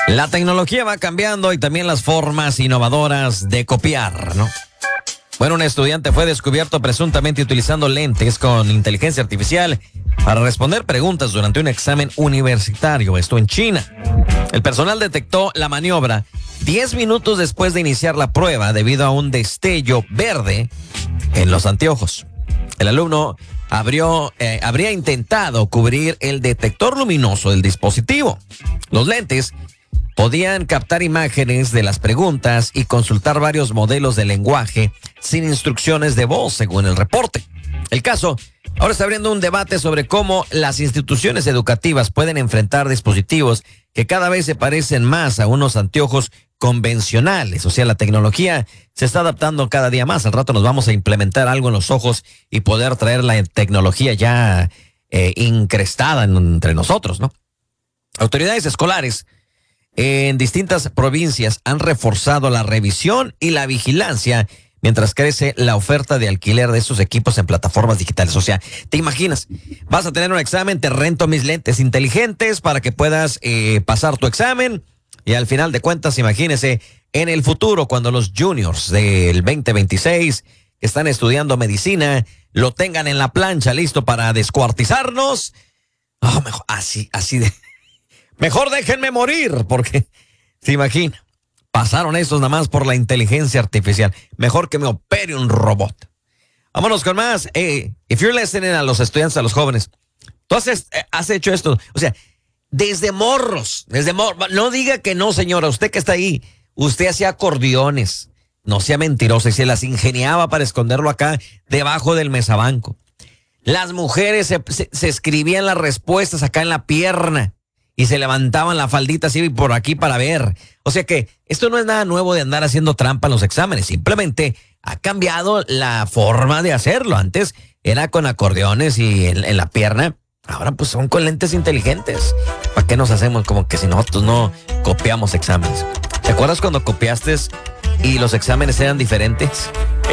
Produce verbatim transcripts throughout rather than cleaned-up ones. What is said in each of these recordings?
La tecnología va cambiando y también las formas innovadoras de copiar, ¿no? Bueno, un estudiante fue descubierto presuntamente utilizando lentes con inteligencia artificial para responder preguntas durante un examen universitario, esto en China. El personal detectó la maniobra diez minutos después de iniciar la prueba debido a un destello verde en los anteojos. El alumno abrió, eh, habría intentado cubrir el detector luminoso del dispositivo. Los lentes podían captar imágenes de las preguntas y consultar varios modelos de lenguaje sin instrucciones de voz, según el reporte. El caso ahora está abriendo un debate sobre cómo las instituciones educativas pueden enfrentar dispositivos que cada vez se parecen más a unos anteojos convencionales. O sea, la tecnología se está adaptando cada día más. Al rato nos vamos a implementar algo en los ojos y poder traer la tecnología ya eh, increstada en, entre nosotros, ¿no? Autoridades escolares en distintas provincias han reforzado la revisión y la vigilancia mientras crece la oferta de alquiler de estos equipos en plataformas digitales. O sea, ¿te imaginas? Vas a tener un examen, te rento mis lentes inteligentes para que puedas eh, pasar tu examen y al final de cuentas, imagínese, en el futuro, cuando los juniors del veinte veintiséis que están estudiando medicina lo tengan en la plancha listo para descuartizarnos. Oh, mejor, así, así de... Mejor déjenme morir, porque, se imagina, pasaron estos nada más por la inteligencia artificial. Mejor que me opere un robot. Vámonos con más. Hey, if you're listening a los estudiantes, a los jóvenes, tú has, has hecho esto. O sea, desde morros, desde morros. No diga que no, señora. Usted que está ahí, usted hacía acordeones. No sea mentirosa y se las ingeniaba para esconderlo acá debajo del mesabanco. Las mujeres se, se, se escribían las respuestas acá en la pierna. Y se levantaban la faldita así por aquí para ver. O sea que esto no es nada nuevo de andar haciendo trampa en los exámenes. Simplemente ha cambiado la forma de hacerlo. Antes era con acordeones y en, en la pierna. Ahora pues son con lentes inteligentes. ¿Para qué nos hacemos como que si nosotros no copiamos exámenes? ¿Te acuerdas cuando copiaste y los exámenes eran diferentes?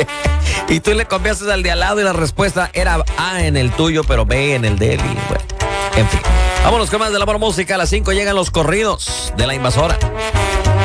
Y tú le copiaste al de al lado y la respuesta era A en el tuyo, pero B en el de él. Y bueno, en fin. Vámonos con más de la buena música. A las cinco llegan los corridos de la invasora.